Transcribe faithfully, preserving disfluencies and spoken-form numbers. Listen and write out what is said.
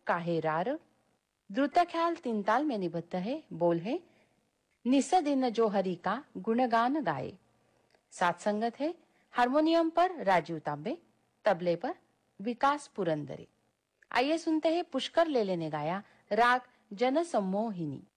काहे रार। द्रुत ख्याल तीन ताल में निबद्ध है। बोल है निस दिन जो हरि का गुणगान गाए। साथ संगत है हारमोनियम पर राजीव तांबे, तबले पर विकास पुरंदरे। आइए सुनते हैं पुष्कर लेले ने गाया राग जनसम्मोहिनी।